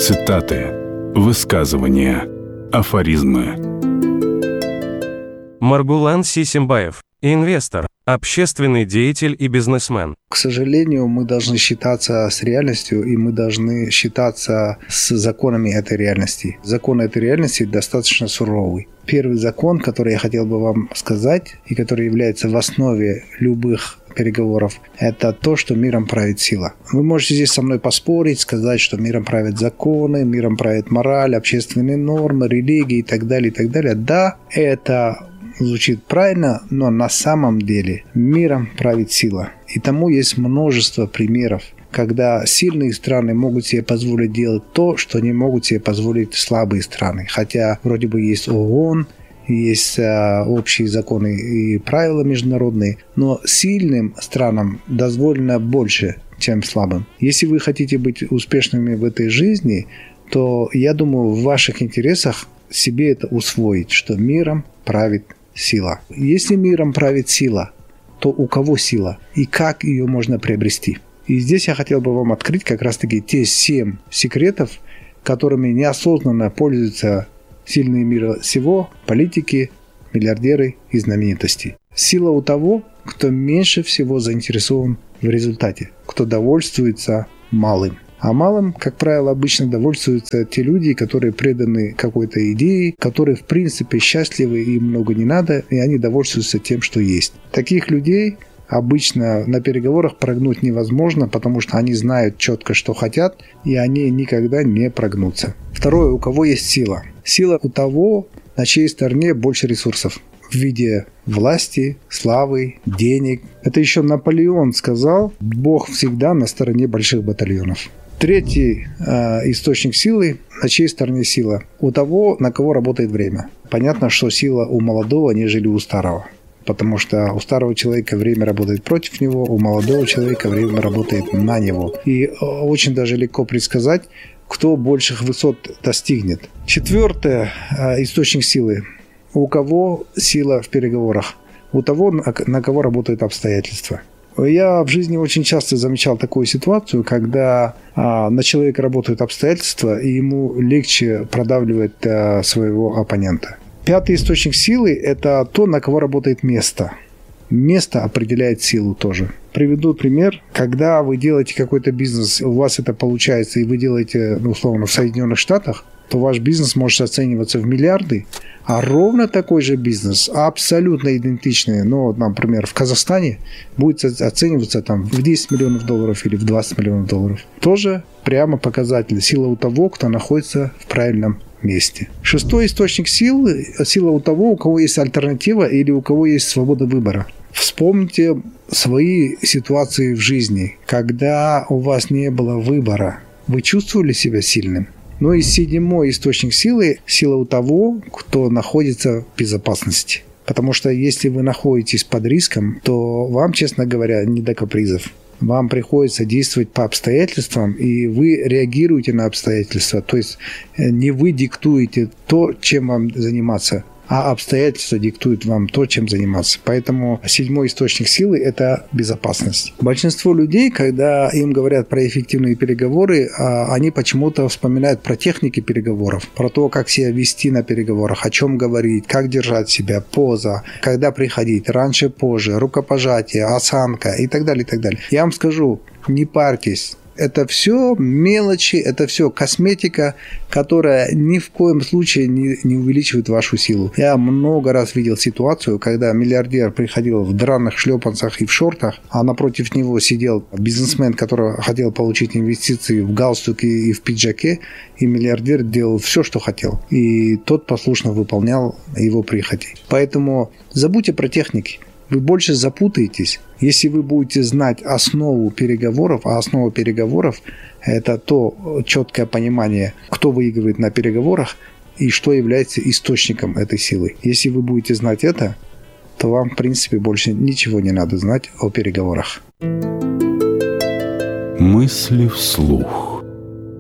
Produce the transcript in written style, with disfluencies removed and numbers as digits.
Цитаты, высказывания, афоризмы. Маргулан Сисимбаев, инвестор, общественный деятель и бизнесмен. К сожалению, мы должны считаться с реальностью, и мы должны считаться с законами этой реальности. Закон этой реальности достаточно суровый. Первый закон, который я хотел бы вам сказать, и который является в основе любых переговоров, это то, что миром правит сила. Вы можете здесь со мной поспорить, сказать, что миром правят законы, миром правит мораль, общественные нормы, религии и так далее, и так далее. Да, это звучит правильно, но на самом деле миром правит сила. И тому есть множество примеров, когда сильные страны могут себе позволить делать то, что не могут себе позволить слабые страны. Хотя вроде бы есть ООН, есть общие законы и правила международные, но сильным странам дозволено больше, чем слабым. Если вы хотите быть успешными в этой жизни, то я думаю, в ваших интересах себе это усвоить, что миром правит сила. Если миром правит сила, то у кого сила и как ее можно приобрести? И здесь я хотел бы вам открыть как раз-таки те 7 секретов, которыми неосознанно пользуются сильные мира сего, политики, миллиардеры и знаменитости. Сила у того, кто меньше всего заинтересован в результате, кто довольствуется малым. А малым, как правило, обычно довольствуются те люди, которые преданы какой-то идее, которые в принципе счастливы, им много не надо, и они довольствуются тем, что есть. Таких людей обычно на переговорах прогнуть невозможно, потому что они знают четко, что хотят, и они никогда не прогнутся. Второе, у кого есть сила? Сила у того, на чьей стороне больше ресурсов в виде власти, славы, денег. Это еще Наполеон сказал: Бог всегда на стороне больших батальонов. Третий источник силы, на чьей стороне сила? У того, на кого работает время. Понятно, что сила у молодого, нежели у старого. Потому что у старого человека время работает против него, у молодого человека время работает на него. И очень даже легко предсказать, кто больших высот достигнет. Четвертый источник силы. У кого сила в переговорах? У того, на кого работают обстоятельства. Я в жизни очень часто замечал такую ситуацию, когда на человека работают обстоятельства, и ему легче продавливать своего оппонента. Пятый источник силы – это то, на кого работает место. Место определяет силу тоже. Приведу пример. Когда вы делаете какой-то бизнес, у вас это получается, и вы делаете, условно, в Соединенных Штатах, то ваш бизнес может оцениваться в миллиарды, а ровно такой же бизнес, абсолютно идентичный, но, например, в Казахстане, будет оцениваться там в 10 миллионов долларов или в 20 миллионов долларов. Тоже прямо показатель. Сила у того, кто находится в правильном месте. Шестой источник силы – сила у того, у кого есть альтернатива или у кого есть свобода выбора. Вспомните свои ситуации в жизни, когда у вас не было выбора. Вы чувствовали себя сильным? Ну и седьмой источник силы – сила у того, кто находится в безопасности. Потому что если вы находитесь под риском, то вам, честно говоря, не до капризов. Вам приходится действовать по обстоятельствам, и вы реагируете на обстоятельства. То есть не вы диктуете то, чем вам заниматься, а обстоятельства диктуют вам то, чем заниматься. Поэтому седьмой источник силы – это безопасность. Большинство людей, когда им говорят про эффективные переговоры, они почему-то вспоминают про техники переговоров, про то, как себя вести на переговорах, о чем говорить, как держать себя, поза, когда приходить, раньше, позже, рукопожатие, осанка и так далее, и так далее. Я вам скажу, не парьтесь. Это все мелочи, это все косметика, которая ни в коем случае не увеличивает вашу силу. Я много раз видел ситуацию, когда миллиардер приходил в драных шлепанцах и в шортах, а напротив него сидел бизнесмен, который хотел получить инвестиции в галстуке и в пиджаке, и миллиардер делал все, что хотел. И тот послушно выполнял его прихоти. Поэтому забудьте про техники. Вы больше запутаетесь, если вы будете знать основу переговоров, а основа переговоров – это то четкое понимание, кто выигрывает на переговорах и что является источником этой силы. Если вы будете знать это, то вам, в принципе, больше ничего не надо знать о переговорах. Мысли вслух.